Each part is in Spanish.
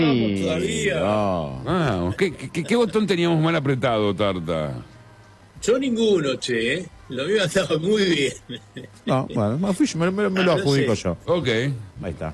Vamos todavía. No. Ah, ¿qué botón teníamos mal apretado, Tarta? Yo ninguno, che, ¿eh? Lo mío andaba muy bien. No, bueno, me lo adjudico yo. Ok. Ahí está.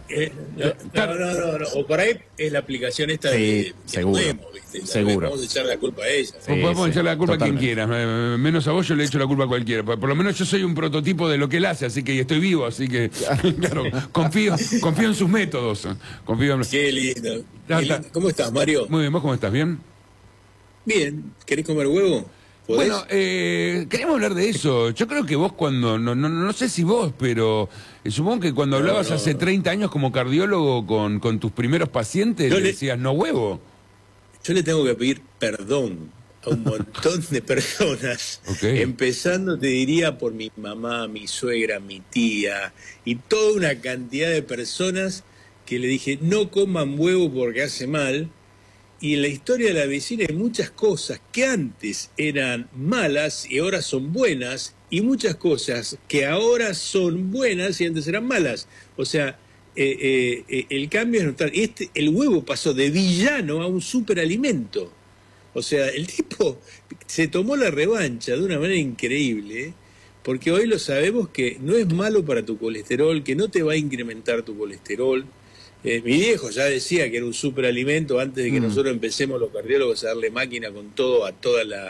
No. O por ahí es la aplicación esta Sí, de seguro. ¿viste? Seguro. Vamos a echar la culpa a ella. Sí, Podemos echarle la culpa a quien totalmente. quiera, menos a vos yo le echo la culpa a cualquiera. Por lo menos yo soy un prototipo de lo que él hace, así que estoy vivo, así que claro, confío en sus métodos. Confío en... Qué lindo. Tarta. ¿Cómo estás, Mario? Muy bien, ¿vos cómo estás? ¿Bien? Bien. ¿Querés comer huevo? ¿Podés? Bueno, queremos hablar de eso. Yo creo que vos cuando, no sé si vos, pero supongo que cuando hablabas hace 30 años como cardiólogo con tus primeros pacientes, le decías no huevo. Yo le tengo que pedir perdón a un montón de personas, empezando, te diría, por mi mamá, mi suegra, mi tía, y toda una cantidad de personas que le dije, no coman huevo porque hace mal. Y en la historia de la medicina hay muchas cosas que antes eran malas y ahora son buenas, y muchas cosas que ahora son buenas y antes eran malas. O sea, el cambio es notable. El huevo pasó de villano a un superalimento. O sea, el tipo se tomó la revancha de una manera increíble, porque hoy lo sabemos que no es malo para tu colesterol, que no te va a incrementar tu colesterol. Mi viejo ya decía que era un superalimento antes de que nosotros empecemos los cardiólogos a darle máquina con todo a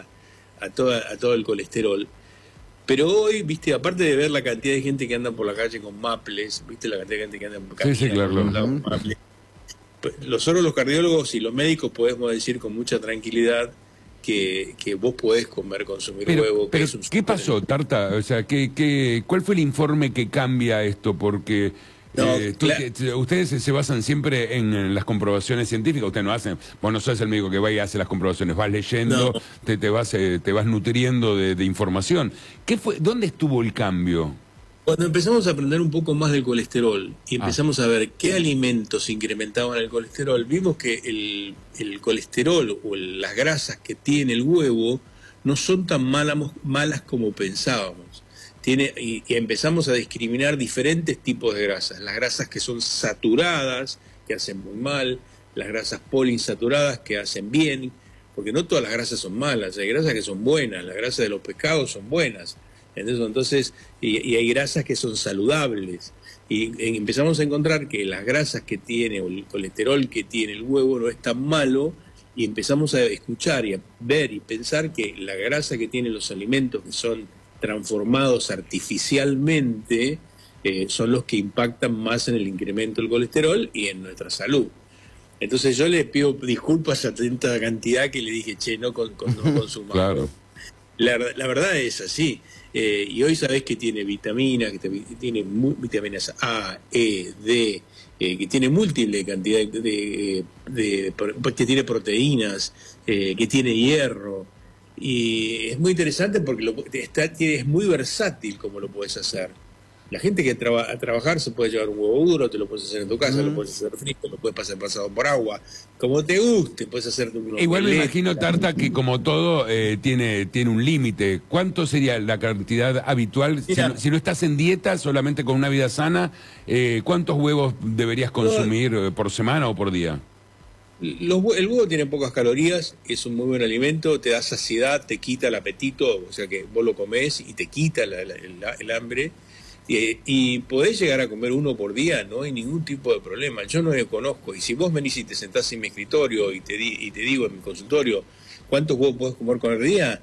todo el colesterol. Pero hoy, viste, aparte de ver la cantidad de gente que anda por la calle con maples, viste la cantidad de gente que anda por Sí, claro. con maples, nosotros los cardiólogos y los médicos podemos decir con mucha tranquilidad que vos podés consumir huevo. Pero es ¿qué pasó, Tarta? O sea, ¿cuál fue el informe que cambia esto? Porque ustedes se basan siempre en las comprobaciones científicas, ustedes no hacen, vos no sos el médico que va y hace las comprobaciones, vas leyendo, te vas nutriendo de información. ¿Dónde estuvo el cambio? Cuando empezamos a aprender un poco más del colesterol y empezamos a ver qué alimentos incrementaban el colesterol, vimos que el colesterol o las grasas que tiene el huevo no son tan malas como pensábamos. Y empezamos a discriminar diferentes tipos de grasas. Las grasas que son saturadas, que hacen muy mal, las grasas poliinsaturadas, que hacen bien, porque no todas las grasas son malas, hay grasas que son buenas, las grasas de los pescados son buenas. Entonces, y hay grasas que son saludables. Y empezamos a encontrar que las grasas que tiene, o el colesterol que tiene el huevo no es tan malo, y empezamos a escuchar y a ver y pensar que la grasa que tienen los alimentos que son transformados artificialmente son los que impactan más en el incremento del colesterol y en nuestra salud. Entonces yo le pido disculpas a tanta cantidad que le dije, che, no consumamos. Claro. La verdad es así. Y hoy sabés que tiene vitaminas, que tiene vitaminas A, E, D, que tiene múltiple cantidad que tiene proteínas, que tiene hierro. Y es muy interesante porque es muy versátil como lo puedes hacer. La gente que a trabajar se puede llevar un huevo duro, te lo puedes hacer en tu casa, lo puedes hacer frito, lo puedes pasado por agua, como te guste, puedes hacerte un Igual me imagino, Tarta, que como todo tiene un límite. ¿Cuánto sería la cantidad habitual? Si no estás en dieta, solamente con una vida sana, ¿cuántos huevos deberías consumir por semana o por día? El huevo tiene pocas calorías, es un muy buen alimento, te da saciedad, te quita el apetito, o sea que vos lo comés y te quita el hambre. Y podés llegar a comer uno por día, no hay ningún tipo de problema. Yo no lo conozco. Y si vos venís y te sentás en mi escritorio y te digo en mi consultorio cuántos huevos podés comer con el día,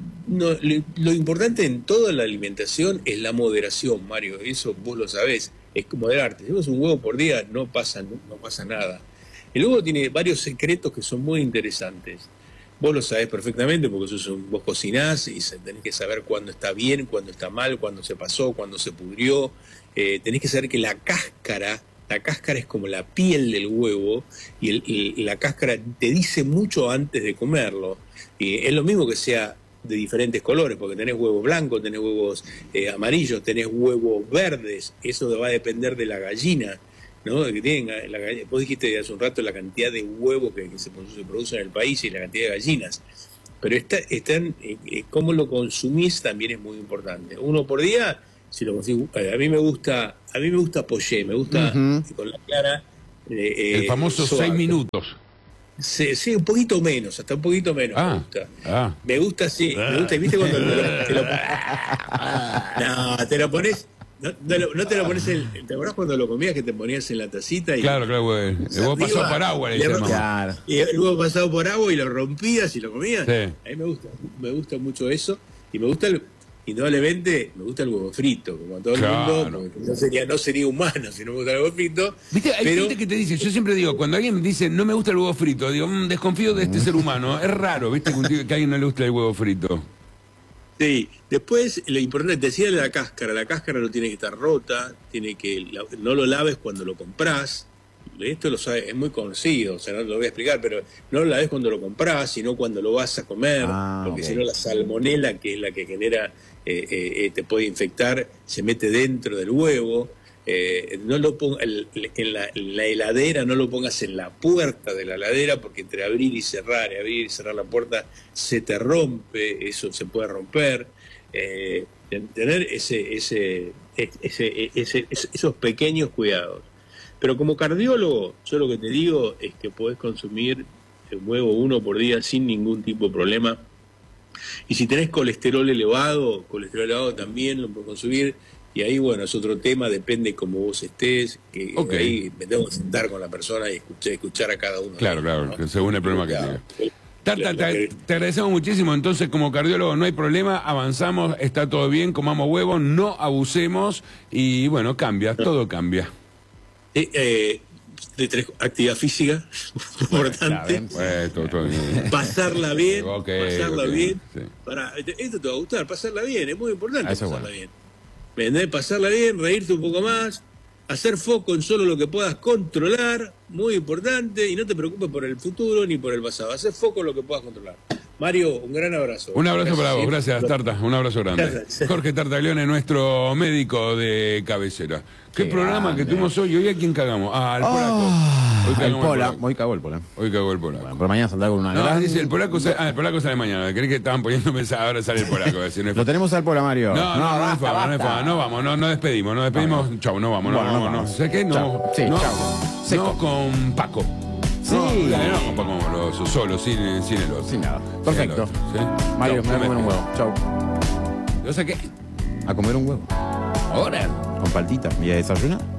lo importante en toda la alimentación es la moderación, Mario. Eso vos lo sabés, es moderarte. Si vos un huevo por día no pasa nada. El huevo tiene varios secretos que son muy interesantes. Vos lo sabés perfectamente porque vos cocinás y tenés que saber cuándo está bien, cuándo está mal, cuándo se pasó, cuándo se pudrió. Tenés que saber que la cáscara es como la piel del huevo y la cáscara te dice mucho antes de comerlo. Es lo mismo que sea de diferentes colores, porque tenés huevos blancos, tenés huevos amarillos, tenés huevos verdes. Eso va a depender de la gallina, ¿no? Que tienen vos dijiste hace un rato la cantidad de huevos que se producen en el país y la cantidad de gallinas, pero cómo lo consumís también es muy importante. Uno por día, si lo consumís, a mí me gusta poché, me gusta con la clara, El famoso suave. 6 minutos. Sí, un poquito menos, hasta un poquito menos me gusta. Me gusta, sí, me gusta. ¿Y viste cuando te lo pones? No te lo pones ¿te acordás cuando lo comías que te ponías en la tacita? Y, claro, güey. El huevo pasado por agua, le decíamos. Claro. Y el huevo pasado por agua y lo rompías y lo comías. Sí. A mí me gusta mucho eso. Y me gusta indudablemente, me gusta el huevo frito, como a todo el mundo. No sería humano si no me gusta el huevo frito. ¿Viste? Hay gente que te dice, yo siempre digo, cuando alguien me dice no me gusta el huevo frito, digo, desconfío de este ser humano. Es raro, ¿viste? Que a alguien no le gusta el huevo frito. Sí, después lo importante, te decía la cáscara no tiene que estar rota, no lo laves cuando lo comprás, esto lo sabes, es muy conocido, o sea, no lo voy a explicar, pero no lo laves cuando lo comprás, sino cuando lo vas a comer, porque si no la salmonela, que es la que genera, te puede infectar, se mete dentro del huevo. No lo pongas en la heladera, no lo pongas en la puerta de la heladera, porque entre abrir y cerrar la puerta se te rompe, eso se puede romper. Tener esos pequeños cuidados. Pero como cardiólogo, yo lo que te digo es que podés consumir el huevo 1 por día sin ningún tipo de problema. Y si tenés colesterol elevado también lo podés consumir. Y ahí, bueno, es otro tema, depende cómo vos estés, que ahí me tengo que sentar con la persona y escuchar a cada uno. Claro, ¿no? según el problema que tenga. Tarta, te agradecemos muchísimo. Entonces, como cardiólogo, no hay problema, avanzamos, está todo bien, comamos huevos, no abusemos y, bueno, todo cambia. Actividad física, importante. Todo bien. Pasarla bien, Sí. Esto te va a gustar, pasarla bien, es muy importante pasarla bien. Pasarla bien, reírte un poco más, hacer foco en solo lo que puedas controlar, muy importante, y no te preocupes por el futuro ni por el pasado, hacer foco en lo que puedas controlar. Mario, un gran abrazo. Un abrazo para vos, gracias Tarta, un abrazo grande. Gracias. Jorge Tartaglione, nuestro médico de cabecera. ¿Qué programa que tuvimos hoy? ¿Hoy a quién cagamos? Al polaco. Hoy cagó el Pola. Hoy cagó el polaco. Bueno, por mañana saldrá con una gran... dice el polaco sale mañana. ¿Crees que estaban poniendo mensaje? Ahora sale el polaco. Lo tenemos al Pola, Mario. No es fama. No vamos, no despedimos. Chau, no vamos. No. ¿Sabes qué? No con Paco. Sí. No con Paco Moroso, solo, sin el otro. Sin nada. Perfecto. ¿Sí? Mario, me voy a comer un huevo. Chau. ¿Yo sé qué? A comer un huevo. Ahora. Con paltitas. ¿Y a desayunar?